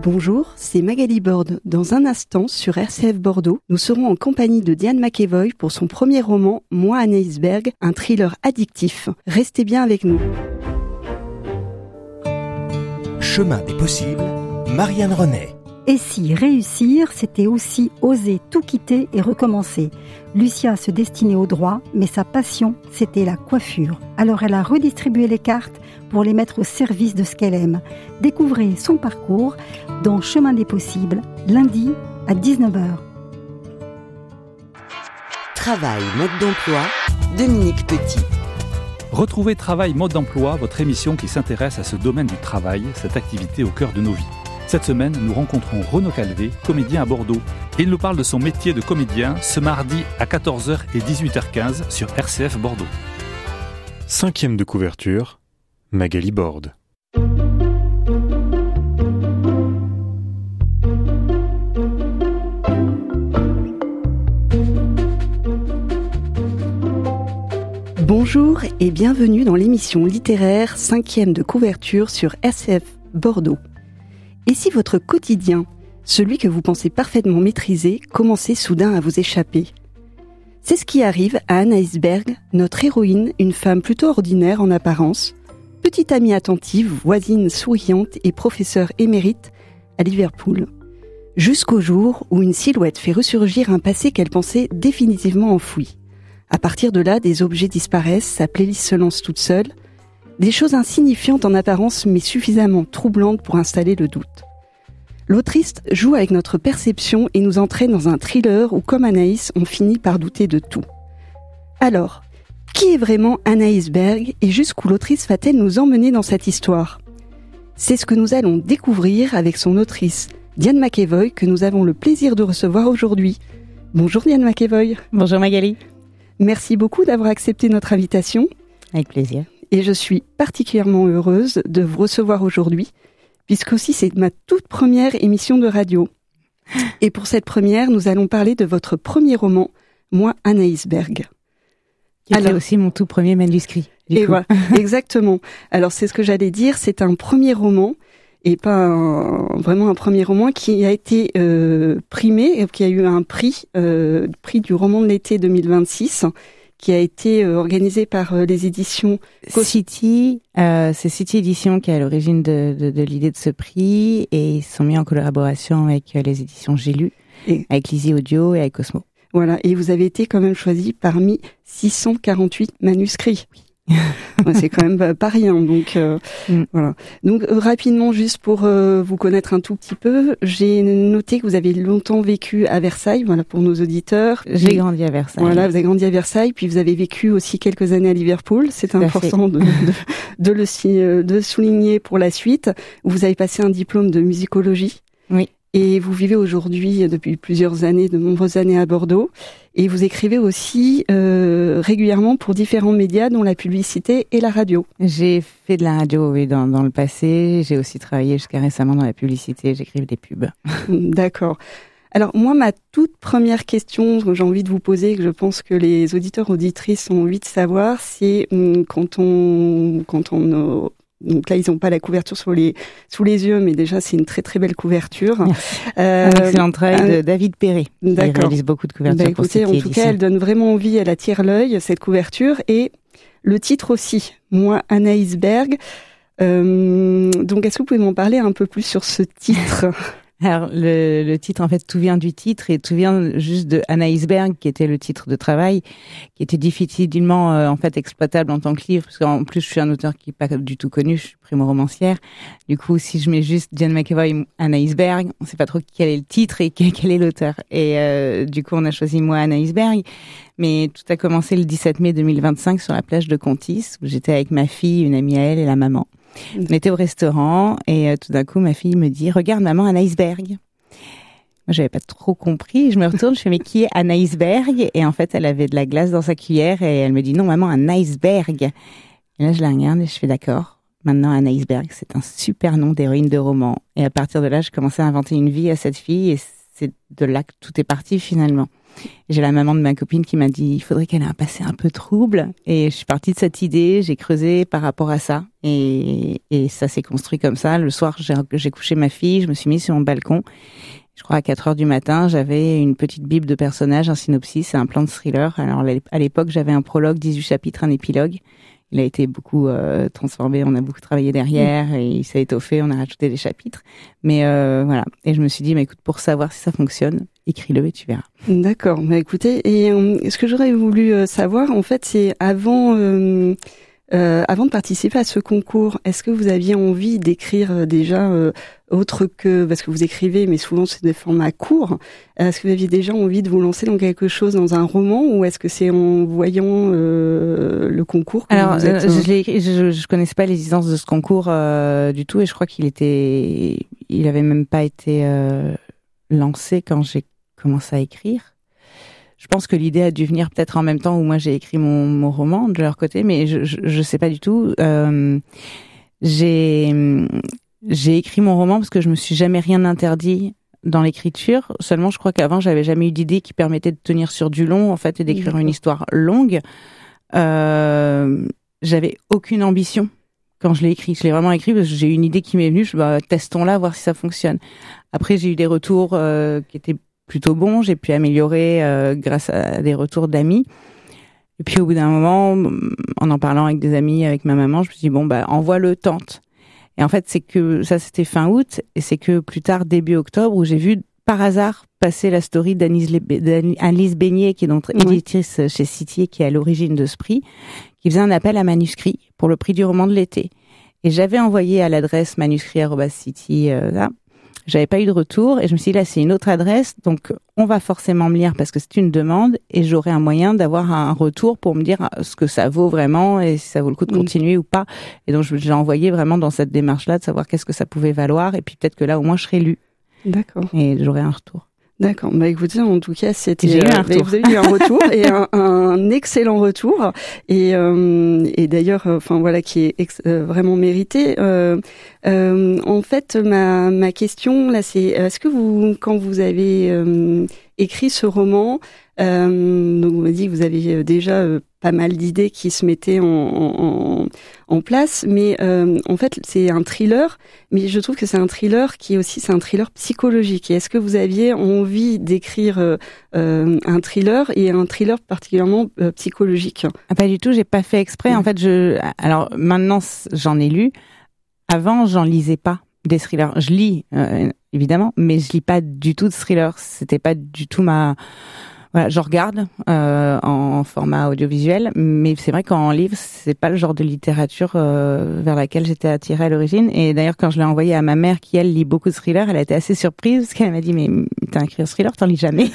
Bonjour, c'est Magali Borde. Dans un instant, sur RCF Bordeaux, nous serons en compagnie de Diane McEvoy pour son premier roman, Moi, un iceberg, un thriller addictif. Restez bien avec nous. Chemin des possibles, Marianne Renet. Et si réussir, c'était aussi oser tout quitter et recommencer. Lucia se destinait au droit, mais sa passion, c'était la coiffure. Alors elle a redistribué les cartes pour les mettre au service de ce qu'elle aime. Découvrez son parcours dans Chemin des possibles, lundi à 19h. Travail, mode d'emploi, Dominique Petit. Retrouvez Travail, mode d'emploi, votre émission qui s'intéresse à ce domaine du travail, cette activité au cœur de nos vies. Cette semaine, nous rencontrons Renaud Calvé, comédien à Bordeaux. Il nous parle de son métier de comédien ce mardi à 14h et 18h15 sur RCF Bordeaux. 5e de couverture, Magali Borde. Bonjour et bienvenue dans l'émission littéraire 5e de couverture sur RCF Bordeaux. Et si votre quotidien, celui que vous pensez parfaitement maîtriser, commençait soudain à vous échapper ? C'est ce qui arrive à Anna Iceberg, notre héroïne, une femme plutôt ordinaire en apparence, petite amie attentive, voisine souriante et professeure émérite à Liverpool. Jusqu'au jour où une silhouette fait ressurgir un passé qu'elle pensait définitivement enfoui. À partir de là, des objets disparaissent, sa playlist se lance toute seule, des choses insignifiantes en apparence mais suffisamment troublantes pour installer le doute. L'autrice joue avec notre perception et nous entraîne dans un thriller où, comme Anaïs, on finit par douter de tout. Alors, qui est vraiment Anna Iceberg et jusqu'où l'autrice va-t-elle nous emmener dans cette histoire ? C'est ce que nous allons découvrir avec son autrice, Diane McEvoy, que nous avons le plaisir de recevoir aujourd'hui. Bonjour Diane McEvoy. Bonjour Magali. Merci beaucoup d'avoir accepté notre invitation. Avec plaisir. Et je suis particulièrement heureuse de vous recevoir aujourd'hui, puisque aussi c'est ma toute première émission de radio. Et pour cette première, nous allons parler de votre premier roman, Moi, un iceberg. Qui était aussi mon tout premier manuscrit. Et voilà, exactement. Alors c'est ce que j'allais dire, c'est un premier roman, et pas vraiment un premier roman qui a été primé, qui a eu un prix du roman de l'été 2026, qui a été organisé par les éditions City. C'est City Éditions qui est à l'origine de l'idée de ce prix, et ils sont mis en collaboration avec les éditions J'ai lu, avec Lizzie Audio et avec Cosmo. Voilà, et vous avez été quand même choisi parmi 648 manuscrits. C'est quand même pas rien, donc voilà. Donc rapidement, juste pour vous connaître un tout petit peu, j'ai noté que vous avez longtemps vécu à Versailles, voilà, pour nos auditeurs. J'ai grandi à Versailles. Voilà, vous avez grandi à Versailles, puis vous avez vécu aussi quelques années à Liverpool. C'est important de souligner pour la suite. Vous avez passé un diplôme de musicologie. Oui. Et vous vivez aujourd'hui, depuis plusieurs années, de nombreuses années à Bordeaux. Et vous écrivez aussi régulièrement pour différents médias, dont la publicité et la radio. J'ai fait de la radio, oui, dans le passé. J'ai aussi travaillé jusqu'à récemment dans la publicité. J'écrivais des pubs. D'accord. Alors moi, ma toute première question que j'ai envie de vous poser, que je pense que les auditeurs auditrices ont envie de savoir, c'est quand on donc là, ils n'ont pas la couverture sous les yeux, mais déjà, c'est une très très belle couverture. Un excellent travail de David Perret, qui réalise beaucoup de couvertures pour cette édition. En tout cas, elle donne vraiment envie, elle attire l'œil, cette couverture. Et le titre aussi, Moi, un iceberg. Donc, est-ce que vous pouvez m'en parler un peu plus sur ce titre ? Alors, le titre, en fait, tout vient du titre et tout vient juste de Anna Iceberg, qui était le titre de travail, qui était difficilement, en fait, exploitable en tant que livre, parce qu'en plus, je suis un auteur qui n'est pas du tout connu, je suis primo-romancière. Du coup, si je mets juste Diane McEvoy, Anna Iceberg, on ne sait pas trop quel est le titre et quel est l'auteur. Et du coup, on a choisi Moi, Anna Iceberg. Mais tout a commencé le 17 mai 2025 sur la plage de Contis, où j'étais avec ma fille, une amie à elle et la maman. On était au restaurant et tout d'un coup, ma fille me dit « Regarde, maman, un iceberg ». Moi, j'avais pas trop compris. Je me retourne, je fais « Mais qui est Anna Iceberg ?» Et en fait, elle avait de la glace dans sa cuillère et elle me dit « Non, maman, un iceberg ». Et là, je la regarde et je fais « D'accord, maintenant, Anna Iceberg, c'est un super nom d'héroïne de roman ». Et à partir de là, je commençais à inventer une vie à cette fille et c'est de là que tout est parti finalement. J'ai la maman de ma copine qui m'a dit il faudrait qu'elle ait un passé un peu trouble. Et je suis partie de cette idée, j'ai creusé par rapport à ça. Et ça s'est construit comme ça. Le soir, j'ai couché ma fille, je me suis mise sur mon balcon. Je crois à 4h du matin, j'avais une petite bible de personnages, un synopsis et un plan de thriller. Alors à l'époque, j'avais un prologue, 18 chapitres, un épilogue. Il a été beaucoup transformé, on a beaucoup travaillé derrière et il s'est étoffé, on a rajouté des chapitres. Mais voilà. Et je me suis dit, écoute, pour savoir si ça fonctionne, écris-le et tu verras. D'accord. Écoutez, et ce que j'aurais voulu savoir, en fait, c'est avant de participer à ce concours, est-ce que vous aviez envie d'écrire déjà autre que, parce que vous écrivez, mais souvent c'est des formats courts, est-ce que vous aviez déjà envie de vous lancer dans quelque chose, dans un roman, ou est-ce que c'est en voyant le concours que Alors, vous êtes... je l'ai écrit, je connaissais pas l'existence de ce concours du tout, et je crois il avait même pas été lancé quand j'ai commencé à écrire. Je pense que l'idée a dû venir peut-être en même temps où moi j'ai écrit mon roman de leur côté, mais je sais pas du tout. J'ai écrit mon roman parce que je me suis jamais rien interdit dans l'écriture. Seulement, je crois qu'avant j'avais jamais eu d'idée qui permettait de tenir sur du long, en fait, et d'écrire une histoire longue. J'avais aucune ambition quand je l'ai écrit. Je l'ai vraiment écrit parce que j'ai eu une idée qui m'est venue. Testons-la, voir si ça fonctionne. Après, j'ai eu des retours qui étaient plutôt bon, j'ai pu améliorer grâce à des retours d'amis. Et puis au bout d'un moment, en parlant avec des amis, avec ma maman, je me suis dit envoie-le, tente. Et en fait, c'est que ça c'était fin août, et c'est que plus tard, début octobre, où j'ai vu par hasard passer la story d'Annelise Beignet, qui est donc éditrice chez City et qui est à l'origine de ce prix, qui faisait un appel à manuscrits pour le prix du roman de l'été. Et j'avais envoyé à l'adresse manuscrit@city là. J'avais pas eu de retour et je me suis dit là c'est une autre adresse, donc on va forcément me lire parce que c'est une demande et j'aurai un moyen d'avoir un retour pour me dire ce que ça vaut vraiment et si ça vaut le coup de continuer ou pas. Et donc je l'ai envoyé vraiment dans cette démarche-là de savoir qu'est-ce que ça pouvait valoir et puis peut-être que là au moins je serai lue. D'accord. Et j'aurai un retour. D'accord. Écoutez, en tout cas, c'était. J'ai eu un retour. Vous avez eu un retour et un excellent retour et d'ailleurs, qui est vraiment mérité. En fait, ma question là, c'est est-ce que vous, quand vous avez écrit ce roman, donc vous m'avez dit que vous avez déjà pas mal d'idées qui se mettaient en place, mais en fait c'est un thriller, mais je trouve que c'est un thriller qui est aussi c'est un thriller psychologique. Et est-ce que vous aviez envie d'écrire un thriller et un thriller particulièrement psychologique? Pas du tout, j'ai pas fait exprès. En fait, alors maintenant j'en ai lu. Avant, j'en lisais pas des thrillers. Je lis évidemment, mais je lis pas du tout de thrillers. C'était pas du tout Voilà, je regarde en format audiovisuel, mais c'est vrai qu'en livre, c'est pas le genre de littérature vers laquelle j'étais attirée à l'origine. Et d'ailleurs, quand je l'ai envoyé à ma mère, qui elle lit beaucoup de thrillers, elle a été assez surprise parce qu'elle m'a dit mais t'as écrit un thriller, t'en lis jamais.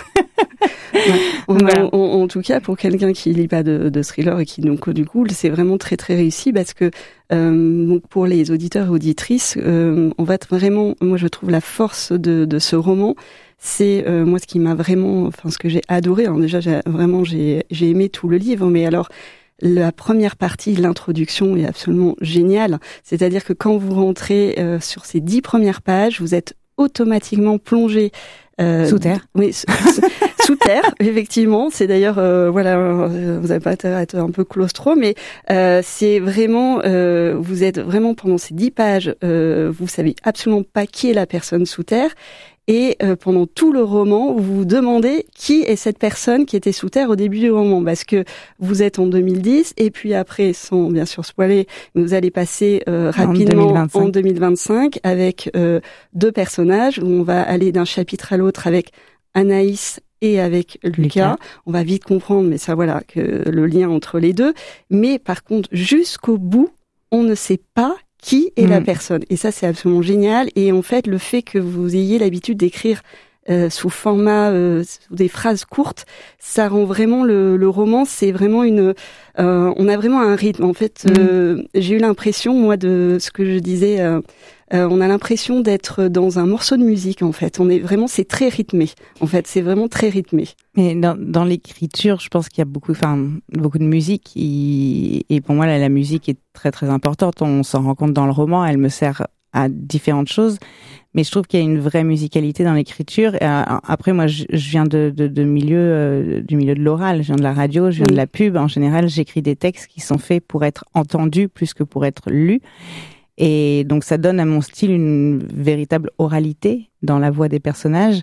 Voilà. En tout cas, pour quelqu'un qui lit pas de thriller et qui donc du coup, c'est vraiment très très réussi parce que donc pour les auditeurs et auditrices, on va vraiment, moi je trouve la force de ce roman. C'est moi ce qui m'a vraiment, ce que j'ai adoré. Alors déjà, j'ai aimé tout le livre, mais alors la première partie, l'introduction, est absolument géniale. C'est-à-dire que quand vous rentrez sur ces 10 premières pages, vous êtes automatiquement plongé sous terre. Oui, sous terre, effectivement. C'est d'ailleurs, vous avez pas à être un peu claustro, mais c'est vraiment, vous êtes vraiment pendant ces 10 pages, vous savez absolument pas qui est la personne sous terre. Et pendant tout le roman, vous vous demandez qui est cette personne qui était sous terre au début du roman, parce que vous êtes en 2010, et puis après, sans bien sûr spoiler, vous allez passer rapidement en 2025 avec 2 personnages, où on va aller d'un chapitre à l'autre avec Anaïs et avec Lucas. On va vite comprendre, mais ça voilà, que le lien entre les deux. Mais par contre, jusqu'au bout, on ne sait pas qui est la personne. Et ça, c'est absolument génial. Et en fait, le fait que vous ayez l'habitude d'écrire sous format, sous des phrases courtes, ça rend vraiment le roman, c'est vraiment on a vraiment un rythme. En fait, j'ai eu l'impression, moi, de ce que je disais, on a l'impression d'être dans un morceau de musique, en fait. C'est très rythmé. En fait, c'est vraiment très rythmé. Mais dans l'écriture, je pense qu'il y a beaucoup de musique. Et pour moi, la musique est très, très importante. On s'en rend compte dans le roman. Elle me sert à différentes choses. Mais je trouve qu'il y a une vraie musicalité dans l'écriture. Et après, moi, je viens du milieu de l'oral. Je viens de la radio, je viens de la pub. En général, j'écris des textes qui sont faits pour être entendus plus que pour être lus. Et donc, ça donne à mon style une véritable oralité dans la voix des personnages.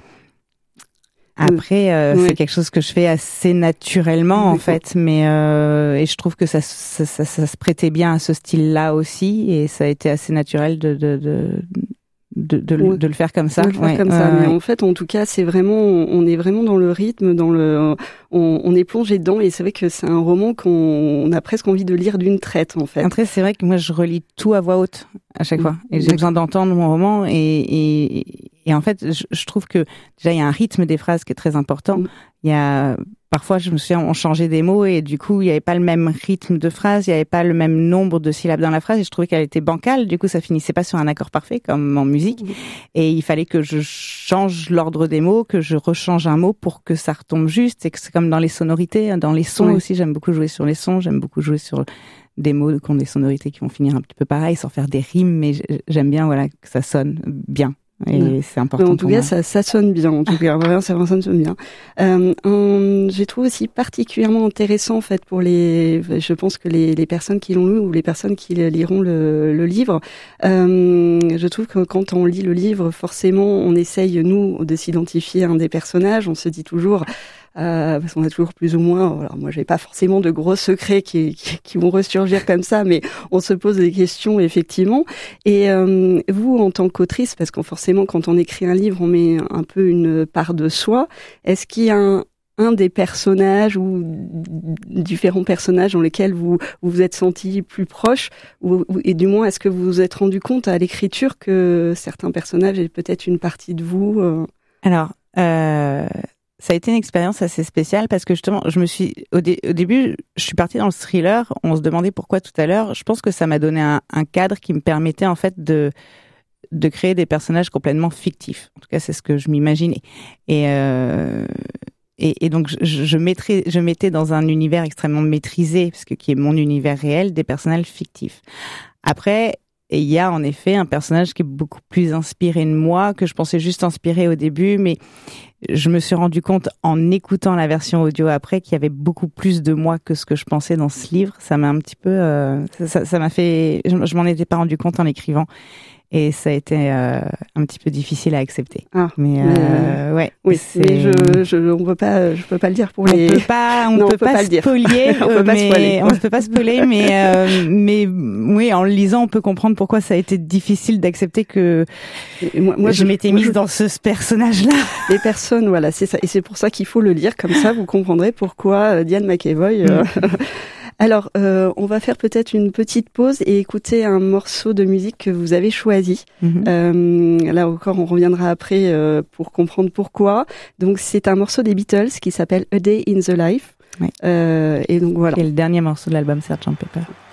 Après, c'est quelque chose que je fais assez naturellement, en fait. Mais et je trouve que ça se prêtait bien à ce style-là aussi. Et ça a été assez naturel de le faire comme ça. Mais en fait, en tout cas, c'est vraiment, on est vraiment dans le rythme, on est plongé dedans, et c'est vrai que c'est un roman qu'on a presque envie de lire d'une traite, en fait. Après, c'est vrai que moi, je relis tout à voix haute à chaque fois, et j'ai besoin d'entendre mon roman, et en fait, je trouve que déjà il y a un rythme des phrases qui est très important. Il y a parfois, je me souviens, on changeait des mots et du coup, il n'y avait pas le même rythme de phrase, il n'y avait pas le même nombre de syllabes dans la phrase et je trouvais qu'elle était bancale. Du coup, ça finissait pas sur un accord parfait comme en musique. Et il fallait que je change l'ordre des mots, que je rechange un mot pour que ça retombe juste. Et que c'est comme dans les sonorités, dans les sons aussi. J'aime beaucoup jouer sur les sons, j'aime beaucoup jouer sur des mots qui ont des sonorités qui vont finir un petit peu pareil, sans faire des rimes, mais j'aime bien, voilà, que ça sonne bien. Et c'est important. En tout cas, ça sonne bien. En tout cas, vraiment, ça sonne bien. J'ai trouvé aussi particulièrement intéressant, en fait, je pense que les personnes qui l'ont lu ou les personnes qui liront le livre, je trouve que quand on lit le livre, forcément, on essaye, nous, de s'identifier à un des personnages. On se dit toujours, parce qu'on a toujours plus ou moins, alors moi j'ai pas forcément de gros secrets qui vont ressurgir comme ça, mais on se pose des questions effectivement. Et vous, en tant qu'autrice, parce que forcément quand on écrit un livre, on met un peu une part de soi. Est-ce qu'il y a un des personnages ou différents personnages dans lesquels vous vous êtes senti plus proche, et du moins est-ce que vous vous êtes rendu compte à l'écriture que certains personnages aient peut-être une partie de vous Alors, ça a été une expérience assez spéciale parce que justement, au début, je suis partie dans le thriller. On se demandait pourquoi tout à l'heure. Je pense que ça m'a donné un cadre qui me permettait en fait de créer des personnages complètement fictifs. En tout cas, c'est ce que je m'imaginais. Et donc, je mettais dans un univers extrêmement maîtrisé, parce que qui est mon univers réel, des personnages fictifs. Après, il y a en effet un personnage qui est beaucoup plus inspiré de moi, que je pensais juste inspiré au début, mais je me suis rendu compte en écoutant la version audio après qu'il y avait beaucoup plus de moi que ce que je pensais dans ce livre. Ça m'a un petit peu, ça m'a fait, je m'en étais pas rendu compte en l'écrivant. Et ça a été un petit peu difficile à accepter. Mais ouais. Oui, mais je peux pas le dire pour les. On peut pas spoiler. On peut pas spoiler, mais oui, en le lisant, on peut comprendre pourquoi ça a été difficile d'accepter que moi je m'étais mise dans ce personnage-là. Les personnes, voilà, c'est ça, et c'est pour ça qu'il faut le lire, comme ça vous comprendrez pourquoi Diane McEvoy. Alors, on va faire peut-être une petite pause et écouter un morceau de musique que vous avez choisi. Là encore, on reviendra après pour comprendre pourquoi. Donc, c'est un morceau des Beatles qui s'appelle A Day in the Life. Oui. Et donc voilà. C'est le dernier morceau de l'album Sgt. Pepper.